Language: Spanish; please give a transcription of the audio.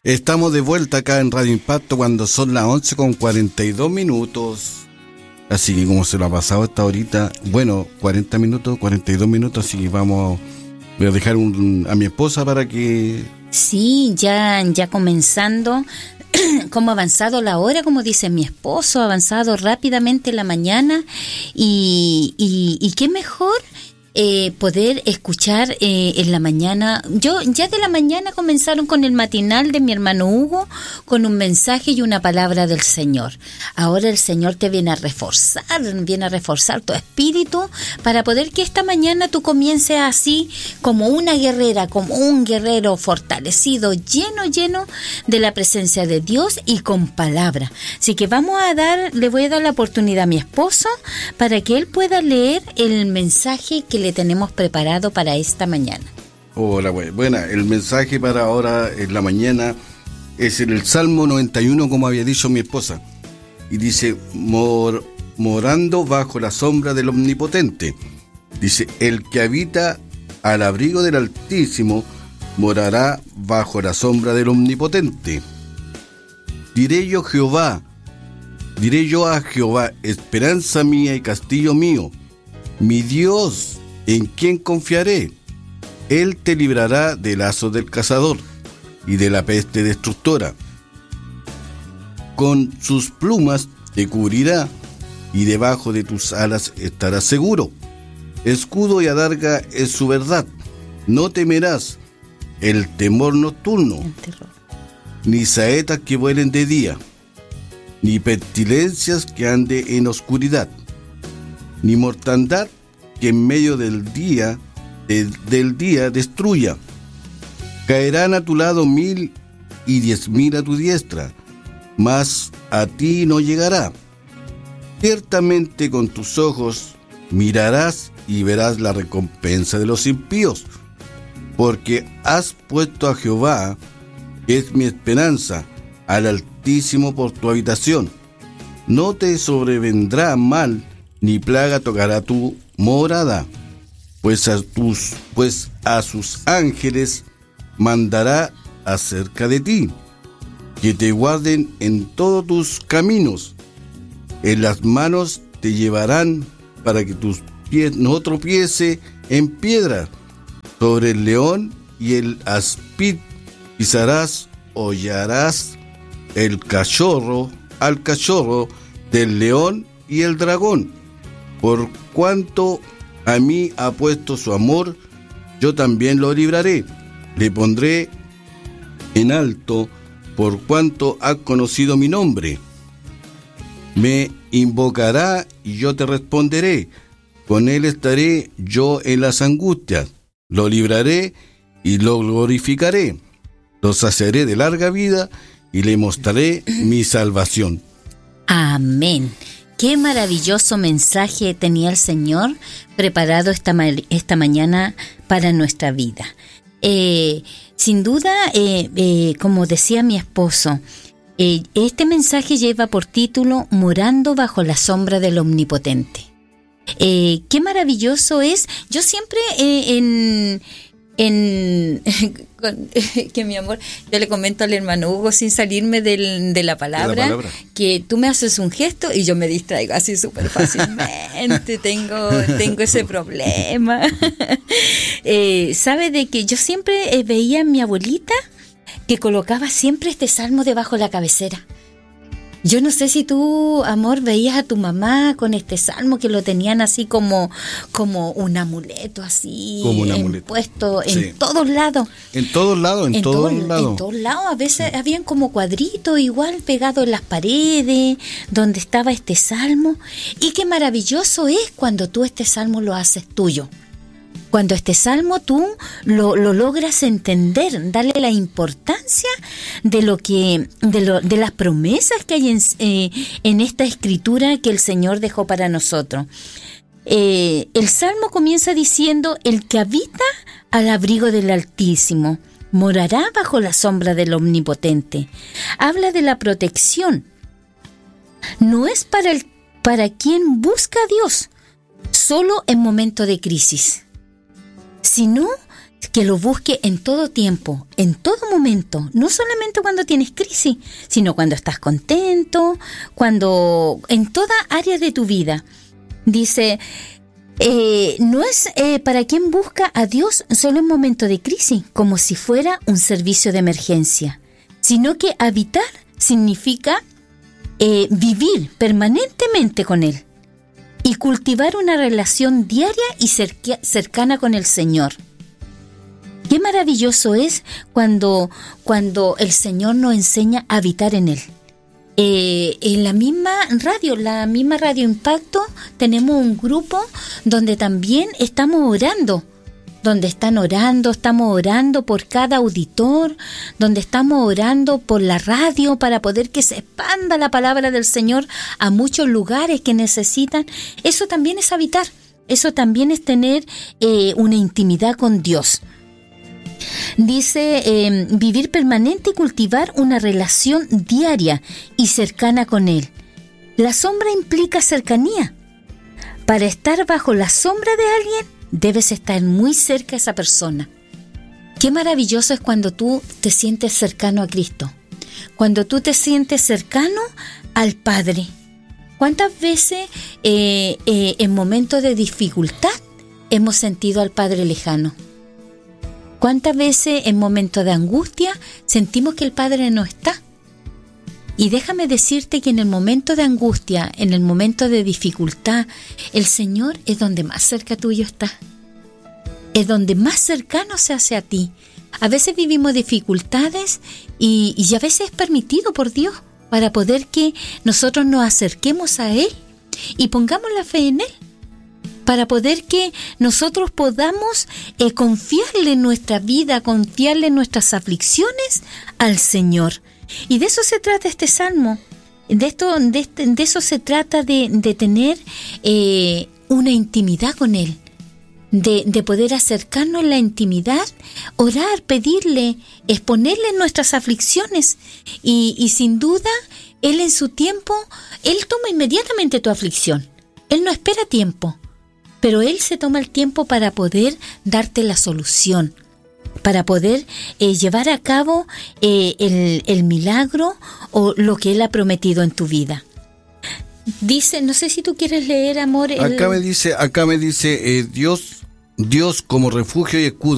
Estamos de vuelta acá en Radio Impacto cuando son las 11:42. Así que como se lo ha pasado esta horita, bueno, 40 minutos, 42 minutos, así que voy a dejar a mi esposa para que... Sí, ya comenzando, cómo ha avanzado la hora, como dice mi esposo, ha avanzado rápidamente la mañana y qué mejor poder escuchar en la mañana. Ya de la mañana comenzaron con el matinal de mi hermano Hugo, con un mensaje y una palabra del Señor. Ahora el Señor te viene a reforzar tu espíritu para poder que esta mañana tú comiences así como una guerrera, como un guerrero fortalecido, lleno de la presencia de Dios y con palabra. Así que le voy a dar la oportunidad a mi esposo para que él pueda leer el mensaje que le tenemos preparado para esta mañana. Hola, buena. El mensaje para ahora en la mañana es en el Salmo 91, como había dicho mi esposa. Y dice, morando bajo la sombra del Omnipotente. Dice, el que habita al abrigo del Altísimo morará bajo la sombra del Omnipotente. Diré yo a Jehová, esperanza mía y castillo mío, mi Dios, ¿en quién confiaré? Él te librará del lazo del cazador y de la peste destructora. Con sus plumas te cubrirá y debajo de tus alas estarás seguro. Escudo y adarga es su verdad. No temerás el temor nocturno, ni saetas que vuelen de día, ni pestilencias que ande en oscuridad, ni mortandad que en medio del día destruya. Caerán a tu lado 1,000 y 10,000 a tu diestra, mas a ti no llegará. Ciertamente con tus ojos mirarás y verás la recompensa de los impíos, porque has puesto a Jehová, que es mi esperanza, al Altísimo por tu habitación. No te sobrevendrá mal, ni plaga tocará tu morada, pues a sus ángeles mandará acerca de ti, que te guarden en todos tus caminos. En las manos te llevarán para que tus pies no tropiece en piedra. Sobre el león y el aspid pisarás, hollarás al cachorro del león y el dragón. Por cuanto a mí ha puesto su amor, yo también lo libraré. Le pondré en alto, por cuanto ha conocido mi nombre. Me invocará y yo te responderé. Con él estaré yo en las angustias. Lo libraré y lo glorificaré. Lo saciaré de larga vida y le mostraré mi salvación. Amén. Qué maravilloso mensaje tenía el Señor preparado esta mañana para nuestra vida. Sin duda, como decía mi esposo, este mensaje lleva por título Morando bajo la sombra del Omnipotente. Qué maravilloso es. Yo siempre que mi amor, yo le comento al hermano Hugo sin salirme de la palabra, que tú me haces un gesto y yo me distraigo así súper fácilmente. tengo ese problema. Sabe de que yo siempre veía a mi abuelita que colocaba siempre este salmo debajo de la cabecera. Yo no sé si tú, amor, veías a tu mamá con este salmo que lo tenían así como un amuleto, así, puesto en todos lados. En todos lados. A veces habían como cuadritos igual pegados en las paredes donde estaba este salmo. Y qué maravilloso es cuando tú este salmo lo haces tuyo. Cuando este salmo tú lo logras entender, darle la importancia de de las promesas que hay en esta escritura que el Señor dejó para nosotros. El salmo comienza diciendo: el que habita al abrigo del Altísimo morará bajo la sombra del Omnipotente. Habla de la protección. No es para quien busca a Dios solo en momentos de crisis, sino que lo busque en todo tiempo, en todo momento, no solamente cuando tienes crisis, sino cuando estás contento, cuando en toda área de tu vida. Dice, no es para quien busca a Dios solo en momentos de crisis, como si fuera un servicio de emergencia, sino que habitar significa vivir permanentemente con Él y cultivar una relación diaria y cercana con el Señor. Qué maravilloso es cuando el Señor nos enseña a habitar en Él. En la misma Radio Impacto, tenemos un grupo donde también estamos orando, estamos orando por cada auditor, donde estamos orando por la radio para poder que se expanda la palabra del Señor a muchos lugares que necesitan. Eso también es habitar, eso también es tener una intimidad con Dios. Dice, vivir permanente y cultivar una relación diaria y cercana con Él. La sombra implica cercanía. Para estar bajo la sombra de alguien, debes estar muy cerca a esa persona. Qué maravilloso es cuando tú te sientes cercano a Cristo, cuando tú te sientes cercano al Padre. ¿Cuántas veces en momentos de dificultad hemos sentido al Padre lejano? ¿Cuántas veces en momentos de angustia sentimos que el Padre no está? Y déjame decirte que en el momento de angustia, en el momento de dificultad, el Señor es donde más cerca tuyo está. Es donde más cercano se hace a ti. A veces vivimos dificultades y a veces es permitido por Dios para poder que nosotros nos acerquemos a Él y pongamos la fe en Él. Para poder que nosotros podamos confiarle en nuestra vida, confiarle en nuestras aflicciones al Señor. Y de eso se trata este salmo. De eso se trata de tener una intimidad con Él. De poder acercarnos en la intimidad, orar, pedirle, exponerle nuestras aflicciones. Y sin duda, Él en su tiempo, Él toma inmediatamente tu aflicción. Él no espera tiempo. Pero Él se toma el tiempo para poder darte la solución, para poder llevar a cabo el milagro o lo que Él ha prometido en tu vida. Dice, no sé si tú quieres leer, amor. Acá me dice, Dios como refugio y escudo.